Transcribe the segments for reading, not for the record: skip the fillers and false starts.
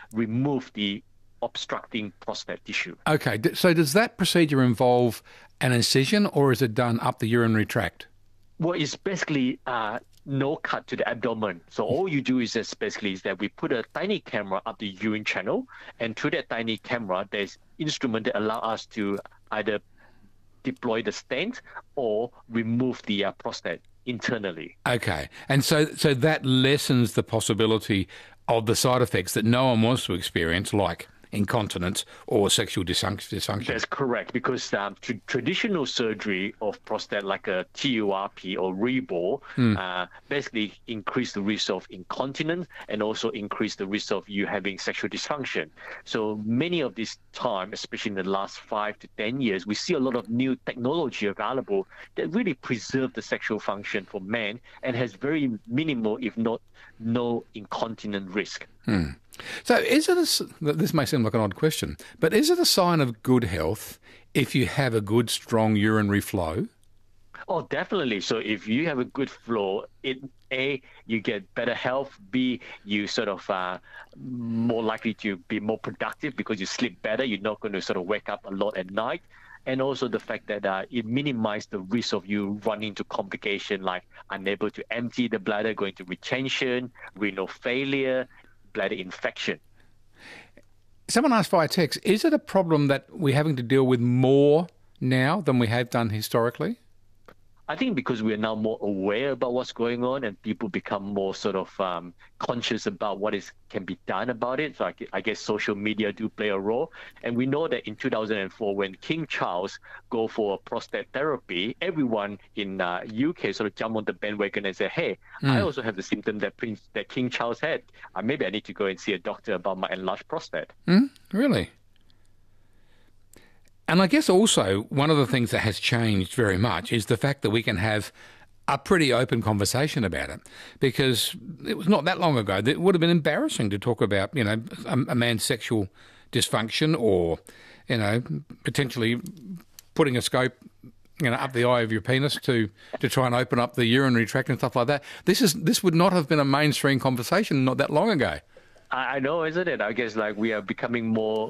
remove the obstructing prostate tissue. Okay, so does that procedure involve an incision or is it done up the urinary tract? Well, it's basically no cut to the abdomen. So all you do is just basically is that we put a tiny camera up the urine channel, and through that tiny camera, there's instrument that allow us to either deploy the stent or remove the prostate internally. Okay, and so that lessens the possibility of the side effects that no one wants to experience, like incontinence or sexual dysfunction. That's correct, because traditional surgery of prostate, like a TURP or rebore, basically increase the risk of incontinence and also increase the risk of you having sexual dysfunction. So many of this time, especially in the last 5 to 10 years, we see a lot of new technology available that really preserve the sexual function for men and has very minimal, if not no, incontinent risk. So is it this may seem like an odd question, but is it a sign of good health if you have a good, strong urinary flow? Oh, definitely. So if you have a good flow, you get better health. B, you sort of more likely to be more productive because you sleep better. You're not going to sort of wake up a lot at night. And also the fact that it minimizes the risk of you running into complication like unable to empty the bladder, going to retention, renal failure, bladder infection. Someone asked via text, is it a problem that we're having to deal with more now than we have done historically? I think because we are now more aware about what's going on and people become more sort of conscious about what can be done about it. So I guess social media do play a role. And we know that in 2004, when King Charles go for prostate therapy, everyone in UK sort of jumped on the bandwagon and said, hey, I also have the symptom that King Charles had. Maybe I need to go and see a doctor about my enlarged prostate. Really? And I guess also one of the things that has changed very much is the fact that we can have a pretty open conversation about it, because it was not that long ago that it would have been embarrassing to talk about, a man's sexual dysfunction or, potentially putting a scope, up the eye of your penis to try and open up the urinary tract and stuff like that. This would not have been a mainstream conversation not that long ago. I know, isn't it? I guess we are becoming more,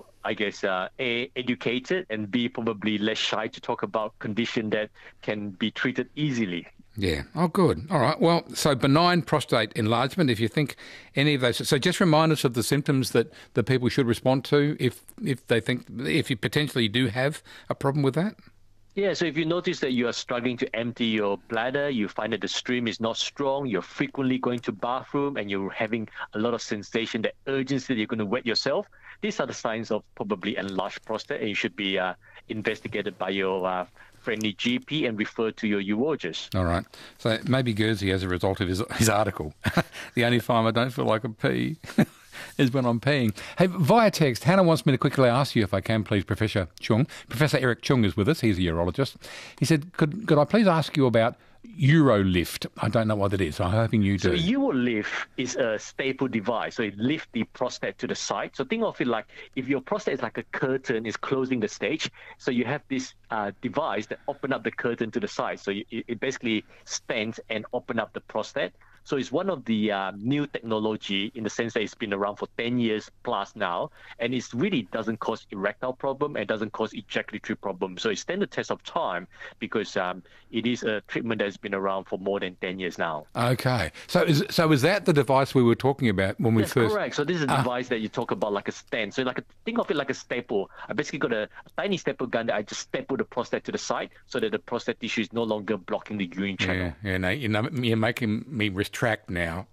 A, educated, and B, probably less shy to talk about condition that can be treated easily. Yeah. Oh, good. All right. Well, so benign prostate enlargement, if you think any of those. So just remind us of the symptoms that people should respond to if you potentially do have a problem with that. Yeah, so if you notice that you are struggling to empty your bladder, you find that the stream is not strong, you're frequently going to bathroom, and you're having a lot of sensation, that urgency that you're going to wet yourself, these are the signs of probably enlarged prostate, and you should be investigated by your friendly GP and referred to your urologist. All right. So maybe Guernsey, as a result of his article, the only time I don't feel like a pee is when I'm peeing. Hey, via text, Hannah wants me to quickly ask you, if I can, please, Professor Chung. Professor Eric Chung is with us. He's a urologist. He said, could I please ask you about Urolift? I don't know what it is. I'm hoping you do. So Urolift is a staple device. So it lifts the prostate to the side. So think of it like if your prostate is like a curtain, is closing the stage. So you have this device that open up the curtain to the side. So it basically stands and open up the prostate. So it's one of the new technology in the sense that it's been around for 10 years plus now, and it really doesn't cause erectile problem and doesn't cause ejaculatory problem. So it stands the test of time because it is a treatment that's been around for more than 10 years now. Okay. So is that the device we were talking about when we That's first... correct. So this is a device that you talk about like a stent. So think of it like a staple. I basically got a tiny staple gun that I just staple the prostate to the side so that the prostate tissue is no longer blocking the urine channel. Yeah, no, you're making me retract now.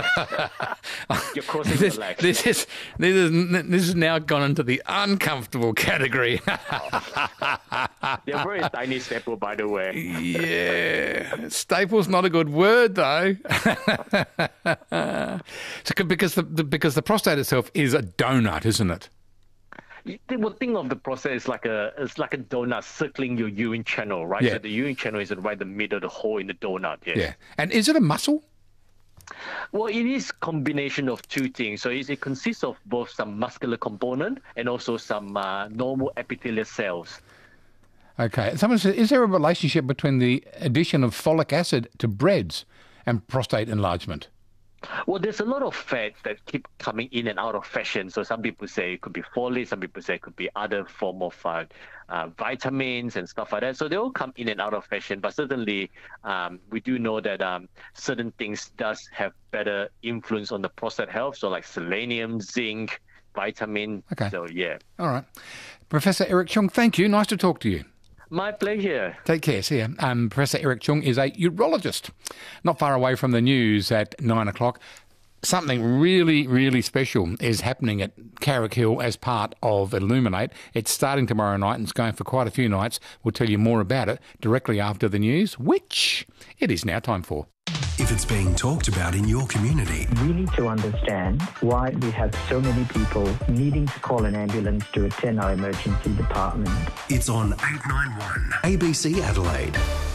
You're crossing the legs. This has now gone into the uncomfortable category. They're very tiny staple, by the way. Yeah, staple's not a good word though. So because the prostate itself is a donut, isn't it? Think of the prostate as like a donut circling your urine channel, right? Yeah. So the urine channel is right in the middle of the hole in the donut. Yes. Yeah. And is it a muscle? Well, it is a combination of two things. So it consists of both some muscular component and also some normal epithelial cells. Okay. Someone said, is there a relationship between the addition of folic acid to breads and prostate enlargement? Well, there's a lot of fads that keep coming in and out of fashion. So some people say it could be folate, some people say it could be other form of vitamins and stuff like that. So they all come in and out of fashion. But certainly, we do know that certain things does have better influence on the prostate health. So like selenium, zinc, vitamin. Okay. So yeah. All right. Professor Eric Cheong, thank you. Nice to talk to you. My pleasure. Take care. See ya. Professor Eric Cheong is a urologist, not far away from the news at 9 o'clock. Something really, really special is happening at Carrick Hill as part of Illuminate. It's starting tomorrow night and it's going for quite a few nights. We'll tell you more about it directly after the news, which it is now time for. If it's being talked about in your community, we need to understand why we have so many people needing to call an ambulance to attend our emergency department. It's on 891 ABC Adelaide.